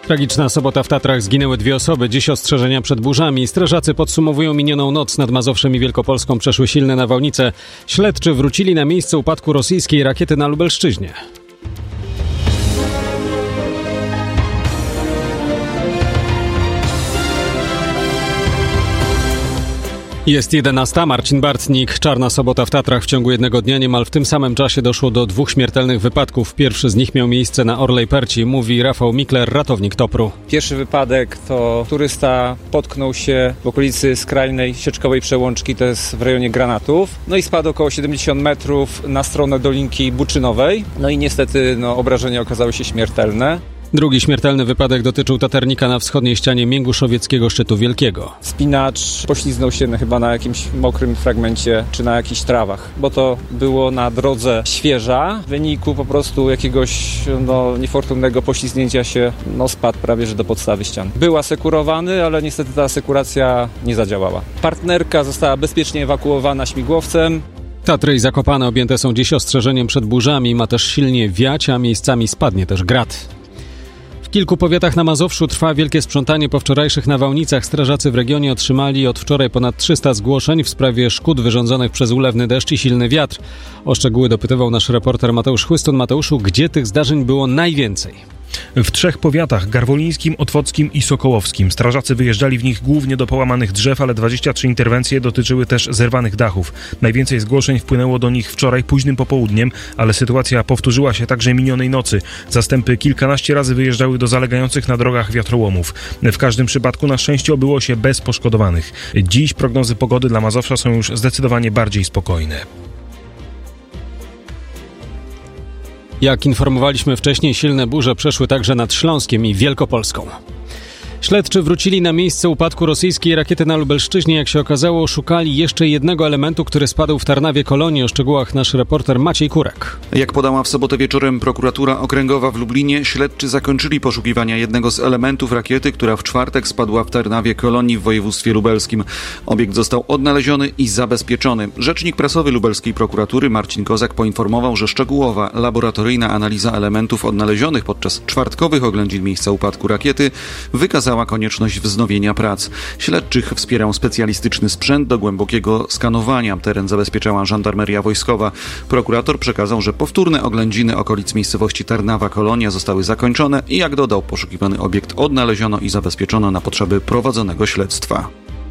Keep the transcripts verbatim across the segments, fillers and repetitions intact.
Tragiczna sobota w Tatrach, zginęły dwie osoby, dziś ostrzeżenia przed burzami. Strażacy podsumowują minioną noc. Nad Mazowszem i Wielkopolską przeszły silne nawałnice. Śledczy wrócili na miejsce upadku rosyjskiej rakiety na Lubelszczyźnie. Jest jedenasta. Marcin Bartnik. Czarna sobota w Tatrach. W ciągu jednego dnia niemal w tym samym czasie doszło do dwóch śmiertelnych wypadków. Pierwszy z nich miał miejsce na Orlej Perci, mówi Rafał Mikler, ratownik Topru. Pierwszy wypadek to turysta potknął się w okolicy skrajnej sieczkowej przełączki, to jest w rejonie Granatów. No i spadł około siedemdziesiąt metrów na stronę Dolinki Buczynowej. No i niestety no, obrażenia okazały się śmiertelne. Drugi śmiertelny wypadek dotyczył taternika na wschodniej ścianie Mięguszowieckiego Szczytu Wielkiego. Spinacz pośliznął się na, chyba na jakimś mokrym fragmencie, czy na jakichś trawach, bo to było na drodze świeża. W wyniku po prostu jakiegoś no, niefortunnego poślizgnięcia się no, spadł prawie że do podstawy ścian. Był asekurowany, ale niestety ta asekuracja nie zadziałała. Partnerka została bezpiecznie ewakuowana śmigłowcem. Tatry i Zakopane objęte są dziś ostrzeżeniem przed burzami. Ma też silnie wiać, a miejscami spadnie też grad. W kilku powiatach na Mazowszu trwa wielkie sprzątanie po wczorajszych nawałnicach. Strażacy w regionie otrzymali od wczoraj ponad trzysta zgłoszeń w sprawie szkód wyrządzonych przez ulewny deszcz i silny wiatr. O szczegóły dopytywał nasz reporter Mateusz Chłystun. Mateuszu, gdzie tych zdarzeń było najwięcej? W trzech powiatach, garwolińskim, otwockim i sokołowskim. Strażacy wyjeżdżali w nich głównie do połamanych drzew, ale dwadzieścia trzy interwencje dotyczyły też zerwanych dachów. Najwięcej zgłoszeń wpłynęło do nich wczoraj późnym popołudniem, ale sytuacja powtórzyła się także minionej nocy. Zastępy kilkanaście razy wyjeżdżały do zalegających na drogach wiatrołomów. W każdym przypadku na szczęście obyło się bez poszkodowanych. Dziś prognozy pogody dla Mazowsza są już zdecydowanie bardziej spokojne. Jak informowaliśmy wcześniej, silne burze przeszły także nad Śląskiem i Wielkopolską. Śledczy wrócili na miejsce upadku rosyjskiej rakiety na Lubelszczyźnie. Jak się okazało, szukali jeszcze jednego elementu, który spadł w Tarnawie Kolonii. O szczegółach nasz reporter Maciej Kurek. Jak podała w sobotę wieczorem prokuratura okręgowa w Lublinie, śledczy zakończyli poszukiwania jednego z elementów rakiety, która w czwartek spadła w Tarnawie Kolonii w województwie lubelskim. Obiekt został odnaleziony i zabezpieczony. Rzecznik prasowy lubelskiej prokuratury Marcin Kozak poinformował, że szczegółowa laboratoryjna analiza elementów odnalezionych podczas czwartkowych oględzin miejsca upadku rakiety wykazała konieczność wznowienia prac. Śledczych wspierał specjalistyczny sprzęt do głębokiego skanowania. Teren zabezpieczała żandarmeria wojskowa. Prokurator przekazał, że powtórne oględziny okolic miejscowości Tarnawa Kolonia zostały zakończone i, jak dodał, poszukiwany obiekt odnaleziono i zabezpieczono na potrzeby prowadzonego śledztwa.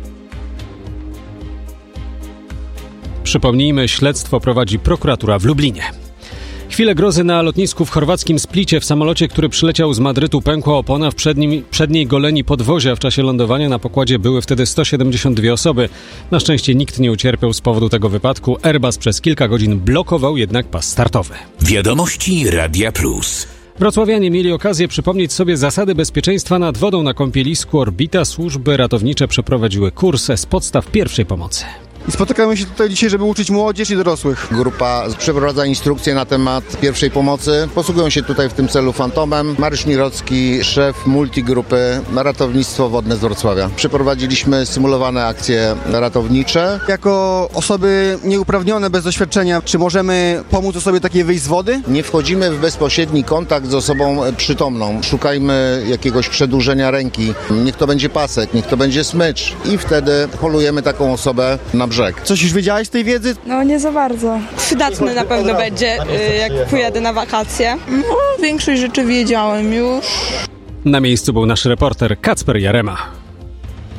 Przypomnijmy, śledztwo prowadzi prokuratura w Lublinie. Chwilę grozy na lotnisku w chorwackim Splicie. W samolocie, który przyleciał z Madrytu, pękła opona w przednim, przedniej goleni podwozia. W czasie lądowania na pokładzie były wtedy sto siedemdziesiąt dwie osoby. Na szczęście nikt nie ucierpiał z powodu tego wypadku. Airbus przez kilka godzin blokował jednak pas startowy. Wiadomości Radia Plus. Wrocławianie mieli okazję przypomnieć sobie zasady bezpieczeństwa nad wodą na kąpielisku Orbita. Służby ratownicze przeprowadziły kurs z podstaw pierwszej pomocy. I spotykamy się tutaj dzisiaj, żeby uczyć młodzież i dorosłych. Grupa przeprowadza instrukcje na temat pierwszej pomocy. Posługują się tutaj w tym celu Fantomem. Mariusz Mirocki, szef multigrupy Ratownictwo Wodne z Wrocławia. Przeprowadziliśmy symulowane akcje ratownicze. Jako osoby nieuprawnione, bez doświadczenia, czy możemy pomóc osobie takiej wyjść z wody? Nie wchodzimy w bezpośredni kontakt z osobą przytomną. Szukajmy jakiegoś przedłużenia ręki. Niech to będzie pasek, niech to będzie smycz. I wtedy polujemy taką osobę na brzeg. Coś już wiedziałeś z tej wiedzy? No nie za bardzo. Przydatne na pewno będzie, jak pojadę na wakacje. No, większość rzeczy wiedziałem już. Na miejscu był nasz reporter Kacper Jarema.